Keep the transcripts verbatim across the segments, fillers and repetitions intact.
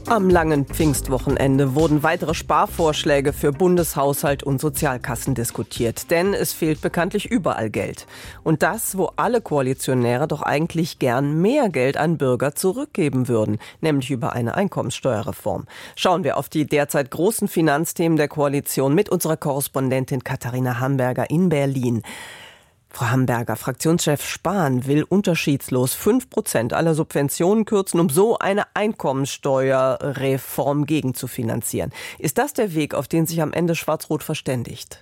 Am langen Pfingstwochenende wurden weitere Sparvorschläge für Bundeshaushalt und Sozialkassen diskutiert. Denn es fehlt bekanntlich überall Geld. Und das, wo alle Koalitionäre doch eigentlich gern mehr Geld an Bürger zurückgeben würden, nämlich über eine Einkommenssteuerreform. Schauen wir auf die derzeit großen Finanzthemen der Koalition mit unserer Korrespondentin Katharina Hamberger in Berlin. Frau Hamberger, Fraktionschef Spahn will unterschiedslos fünf Prozent aller Subventionen kürzen, um so eine Einkommensteuerreform gegenzufinanzieren. Ist das der Weg, auf den sich am Ende Schwarz-Rot verständigt?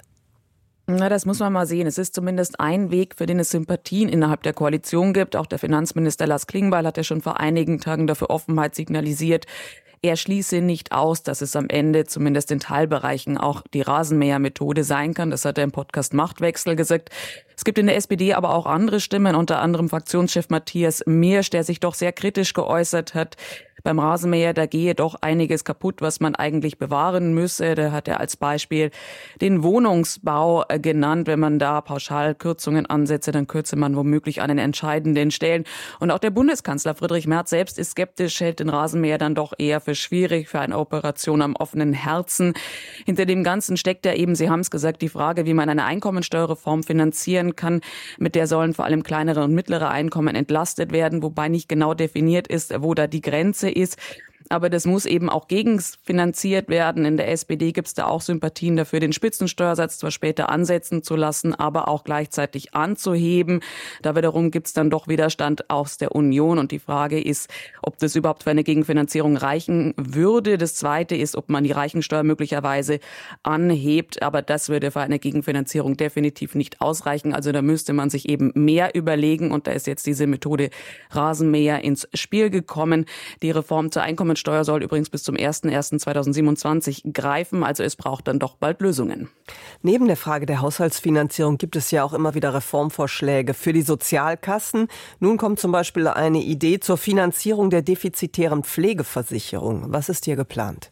Na, das muss man mal sehen. Es ist zumindest ein Weg, für den es Sympathien innerhalb der Koalition gibt. Auch der Finanzminister Lars Klingbeil hat ja schon vor einigen Tagen dafür Offenheit signalisiert. Er schließe nicht aus, dass es am Ende zumindest in Teilbereichen auch die Rasenmähermethode sein kann. Das hat er im Podcast Machtwechsel gesagt. Es gibt in der S P D aber auch andere Stimmen, unter anderem Fraktionschef Matthias Miersch, der sich doch sehr kritisch geäußert hat. Beim Rasenmäher, da gehe doch einiges kaputt, was man eigentlich bewahren müsse. Da hat er als Beispiel den Wohnungsbau genannt. Wenn man da pauschal Kürzungen ansetze, dann kürze man womöglich an den entscheidenden Stellen. Und auch der Bundeskanzler Friedrich Merz selbst ist skeptisch, hält den Rasenmäher dann doch eher für schwierig, für eine Operation am offenen Herzen. Hinter dem Ganzen steckt ja eben, Sie haben es gesagt, die Frage, wie man eine Einkommensteuerreform finanzieren kann. Mit der sollen vor allem kleinere und mittlere Einkommen entlastet werden, wobei nicht genau definiert ist, wo da die Grenze ist. Aber das muss eben auch gegenfinanziert werden. In der S P D gibt es da auch Sympathien dafür, den Spitzensteuersatz zwar später ansetzen zu lassen, aber auch gleichzeitig anzuheben. Da wiederum gibt es dann doch Widerstand aus der Union. Und die Frage ist, ob das überhaupt für eine Gegenfinanzierung reichen würde. Das Zweite ist, ob man die Reichensteuer möglicherweise anhebt. Aber das würde für eine Gegenfinanzierung definitiv nicht ausreichen. Also da müsste man sich eben mehr überlegen. Und da ist jetzt diese Methode Rasenmäher ins Spiel gekommen. Die Reform zur Einkommensteuer Steuer soll übrigens bis zum ersten ersten zweitausendsiebenundzwanzig greifen, also es braucht dann doch bald Lösungen. Neben der Frage der Haushaltsfinanzierung gibt es ja auch immer wieder Reformvorschläge für die Sozialkassen. Nun kommt zum Beispiel eine Idee zur Finanzierung der defizitären Pflegeversicherung. Was ist hier geplant?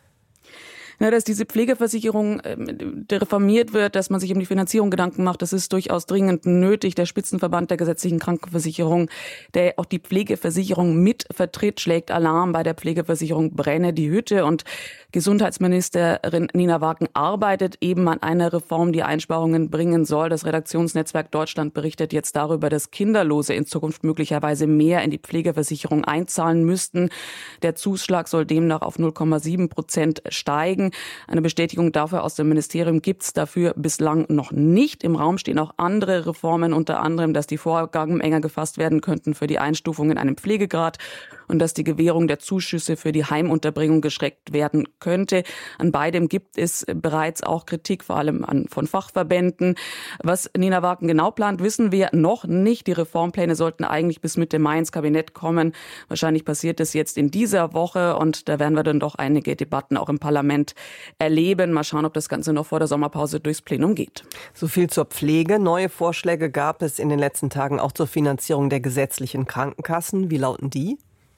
Ja, dass diese Pflegeversicherung äh, reformiert wird, dass man sich um die Finanzierung Gedanken macht, das ist durchaus dringend nötig. Der Spitzenverband der gesetzlichen Krankenversicherung, der auch die Pflegeversicherung mit vertritt, schlägt Alarm. Bei der Pflegeversicherung brenne die Hütte. Und Gesundheitsministerin Nina Wagen arbeitet eben an einer Reform, die Einsparungen bringen soll. Das Redaktionsnetzwerk Deutschland berichtet jetzt darüber, dass Kinderlose in Zukunft möglicherweise mehr in die Pflegeversicherung einzahlen müssten. Der Zuschlag soll demnach auf null Komma sieben Prozent steigen. Eine Bestätigung dafür aus dem Ministerium gibt es dafür bislang noch nicht. Im Raum stehen auch andere Reformen, unter anderem, dass die Vorgaben enger gefasst werden könnten für die Einstufung in einem Pflegegrad und dass die Gewährung der Zuschüsse für die Heimunterbringung geschreckt werden könnte. An beidem gibt es bereits auch Kritik, vor allem an, von Fachverbänden. Was Nina Wagen genau plant, wissen wir noch nicht. Die Reformpläne sollten eigentlich bis Mitte Mai ins Kabinett kommen. Wahrscheinlich passiert es jetzt in dieser Woche und da werden wir dann doch einige Debatten auch im Parlament erleben. Mal schauen, ob das Ganze noch vor der Sommerpause durchs Plenum geht. So viel zur Pflege. Neue Vorschläge gab es in den letzten Tagen auch zur Finanzierung der gesetzlichen Krankenkassen. Wie lauten die?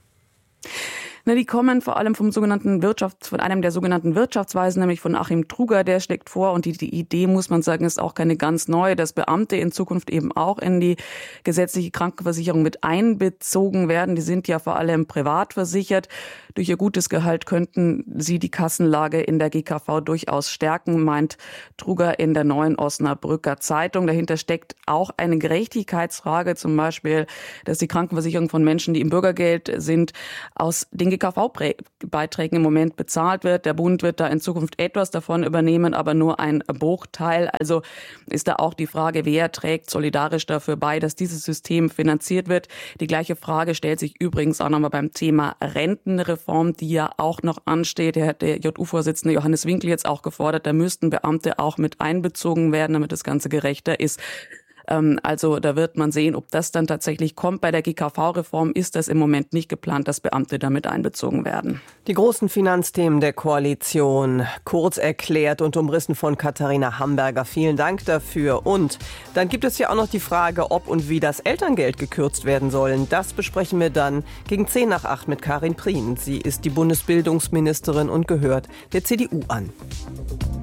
Na, die kommen vor allem vom sogenannten Wirtschafts-, von einem der sogenannten Wirtschaftsweisen, nämlich von Achim Truger, der schlägt vor. Und die, die Idee, muss man sagen, ist auch keine ganz neue, dass Beamte in Zukunft eben auch in die gesetzliche Krankenversicherung mit einbezogen werden. Die sind ja vor allem privat versichert. Durch ihr gutes Gehalt könnten sie die Kassenlage in der G K V durchaus stärken, meint Truger in der Neuen Osnabrücker Zeitung. Dahinter steckt auch eine Gerechtigkeitsfrage, zum Beispiel, dass die Krankenversicherung von Menschen, die im Bürgergeld sind, aus den G K V-Beiträgen im Moment bezahlt wird. Der Bund wird da in Zukunft etwas davon übernehmen, aber nur ein Bruchteil. Also ist da auch die Frage, wer trägt solidarisch dafür bei, dass dieses System finanziert wird. Die gleiche Frage stellt sich übrigens auch nochmal beim Thema Rentenreform, die ja auch noch ansteht. Der, der J U-Vorsitzende Johannes Winkel jetzt auch gefordert, da müssten Beamte auch mit einbezogen werden, damit das Ganze gerechter ist. Also da wird man sehen, ob das dann tatsächlich kommt. Bei der G K V-Reform ist das im Moment nicht geplant, dass Beamte damit einbezogen werden. Die großen Finanzthemen der Koalition kurz erklärt und umrissen von Katharina Hamberger. Vielen Dank dafür. Und dann gibt es ja auch noch die Frage, ob und wie das Elterngeld gekürzt werden soll. Das besprechen wir dann gegen zehn nach acht mit Karin Prien. Sie ist die Bundesbildungsministerin und gehört der C D U an.